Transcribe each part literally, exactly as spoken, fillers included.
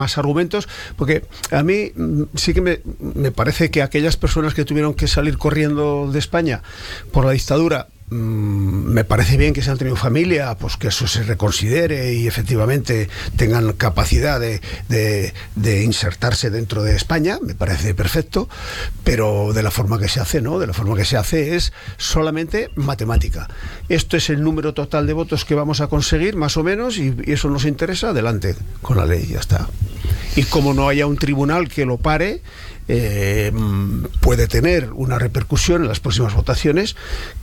más argumentos, porque a mí sí que me, me parece que aquellas personas que tuvieron que salir corriendo de España por la dictadura, me parece bien que se han tenido familia, pues que eso se reconsidere y efectivamente tengan capacidad de, de, de insertarse dentro de España, me parece perfecto, pero de la forma que se hace, ¿no? De la forma que se hace es solamente matemática. Esto es el número total de votos que vamos a conseguir, más o menos, y, y eso nos interesa, adelante con la ley, ya está. Y como no haya un tribunal que lo pare, Eh, puede tener una repercusión en las próximas votaciones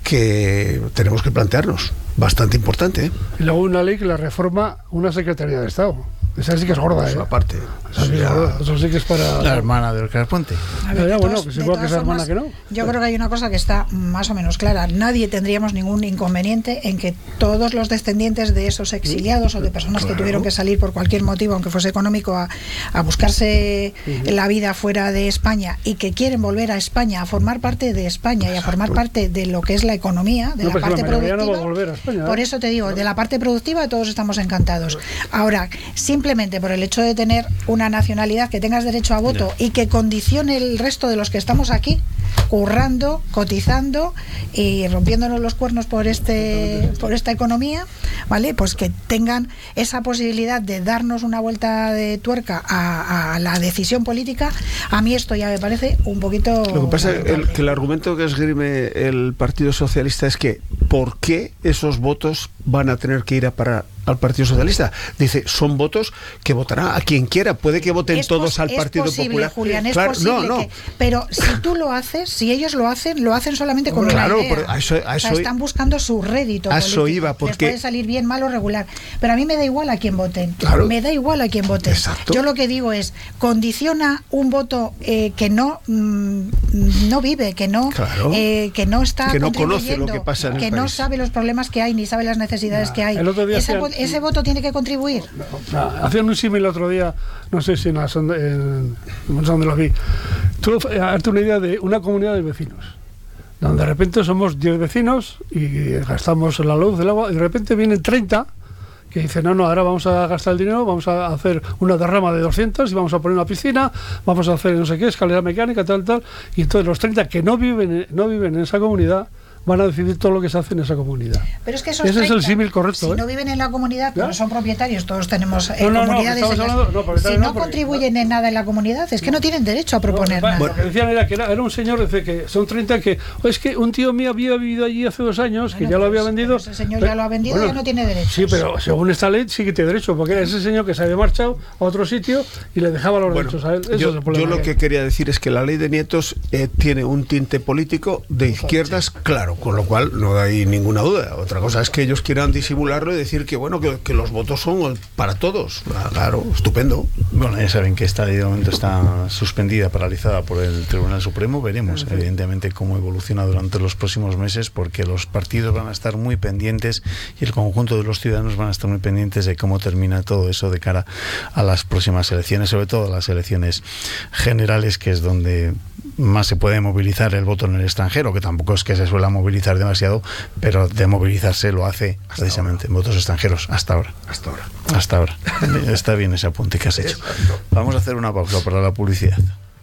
que tenemos que plantearnos, bastante importante, ¿eh? Y luego una ley que la reforma una Secretaría de Estado. Esa sí que es gorda, ¿eh? Eso aparte. Esa sí, ya... Eso sí que es para... La hermana de Óscar Puente. A ver, ya, bueno, que igual que esa hermana que no. Yo creo que hay una cosa que está más o menos clara. Nadie tendríamos ningún inconveniente en que todos los descendientes de esos exiliados o de personas claro. que tuvieron que salir por cualquier motivo, aunque fuese económico, a, a buscarse uh-huh. la vida fuera de España y que quieren volver a España, a formar parte de España y a formar parte de lo que es la economía, de no, la parte la productiva. No va a volver a España, ¿eh? Por eso te digo, de la parte productiva todos estamos encantados. Ahora, simplemente Simplemente por el hecho de tener una nacionalidad, que tengas derecho a voto no. y que condicione el resto de los que estamos aquí, currando, cotizando y rompiéndonos los cuernos por este por esta economía, ¿vale? Pues que tengan esa posibilidad de darnos una vuelta de tuerca a, a la decisión política. A mí esto ya me parece un poquito... Lo que pasa es el, que el argumento que esgrime el Partido Socialista es que ¿por qué esos votos van a tener que ir a parar al Partido Socialista? Dice, son votos que votará a quien quiera, puede que voten es todos al Partido es posible, Popular. Julián, es claro, posible no, no. Que, pero si tú lo haces, si ellos lo hacen, lo hacen solamente con claro, una idea. A eso, a eso, o sea, están buscando su rédito a eso político. iba, porque les puede salir bien, mal o regular. Pero a mí me da igual a quién voten. Claro. Me da igual a quién voten. Exacto. Yo lo que digo es, condiciona un voto eh, que no mmm, no vive, que no claro. eh, que no está que no conoce lo que pasa en el que país. no sabe los problemas que hay ni sabe las necesidades nah, que hay. Ese, hacían, ese voto tiene que contribuir. No, no, hacían un símil el otro día, no sé si en la sonda, en, no sé dónde lo vi. Tú hazte una idea de una comunidad de vecinos, donde de repente somos diez vecinos y gastamos la luz, el agua, y de repente vienen treinta que dicen, no, no, ahora vamos a gastar el dinero, vamos a hacer una derrama de doscientos y vamos a poner una piscina, vamos a hacer no sé qué, escalera mecánica, tal, tal, y entonces los treinta que no viven, no viven en esa comunidad van a decidir todo lo que se hace en esa comunidad. Pero es que esos ese treinta, es el símil correcto. Si ¿eh? no viven en la comunidad, pero son propietarios, todos tenemos eh, no, no, comunidades. No, en las, hablando, no, si no, no contribuyen porque, en nada en la comunidad, es que no, no tienen derecho a proponer no, nada. Bueno, lo que decían era que era, era un señor, dice que son treinta que, es que un tío mío había vivido allí hace dos años, bueno, que ya pues, lo había vendido. Ese señor pero, ya lo ha vendido, bueno, ya no tiene derecho. Sí, pero según esta ley sí que tiene derecho, porque era ese señor que se había marchado a otro sitio y le dejaba los bueno, derechos a él. Eso yo, es el problema yo lo que, que quería decir es que la ley de nietos eh, tiene un tinte político de izquierdas, claro, con lo cual no hay ninguna duda. Otra cosa es que ellos quieran disimularlo y decir que bueno que, que los votos son para todos. Claro, estupendo. Bueno, ya saben que esta ley de momento está suspendida, paralizada por el Tribunal Supremo. Veremos, uh-huh. evidentemente, cómo evoluciona durante los próximos meses, porque los partidos van a estar muy pendientes y el conjunto de los ciudadanos van a estar muy pendientes de cómo termina todo eso de cara a las próximas elecciones, sobre todo las elecciones generales, que es donde más se puede movilizar el voto en el extranjero, que tampoco es que se suela movilizar demasiado, pero de movilizarse lo hace hasta precisamente ahora. En votos extranjeros, hasta ahora. Hasta ahora. Hasta ahora. Está bien ese apunte que has hecho. Vamos a hacer una pausa para la publicidad.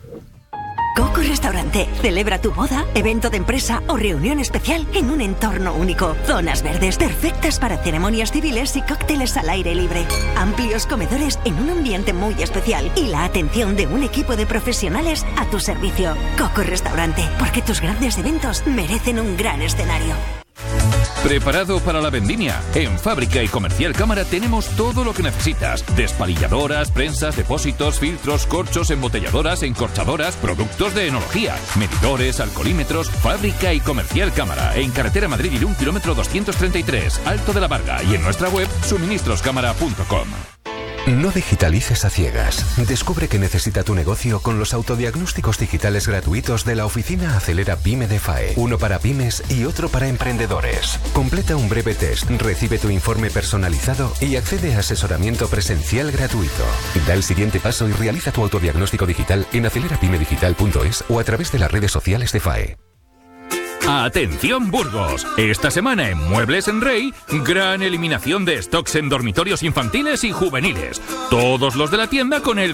Coco Restaurante. Celebra tu boda, evento de empresa o reunión especial en un entorno único. Zonas verdes perfectas para ceremonias civiles y cócteles al aire libre. Amplios comedores en un ambiente muy especial y la atención de un equipo de profesionales a tu servicio. Coco Restaurante, porque tus grandes eventos merecen un gran escenario. ¿Preparado para la vendimia? En Fábrica y Comercial Cámara tenemos todo lo que necesitas. Despalilladoras, prensas, depósitos, filtros, corchos, embotelladoras, encorchadoras, productos de enología, medidores, alcoholímetros. Fábrica y Comercial Cámara. En carretera Madrid-Irún, kilómetro doscientos treinta y tres, Alto de la Varga. Y en nuestra web, suministros cámara punto com. No digitalices a ciegas. Descubre qué necesita tu negocio con los autodiagnósticos digitales gratuitos de la oficina Acelera Pyme de F A E. Uno para pymes y otro para emprendedores. Completa un breve test, recibe tu informe personalizado y accede a asesoramiento presencial gratuito. Da el siguiente paso y realiza tu autodiagnóstico digital en acelerapymedigital punto es o a través de las redes sociales de F A E. Atención Burgos, esta semana en Muebles en Rey, gran eliminación de stocks en dormitorios infantiles y juveniles. Todos los de la tienda con el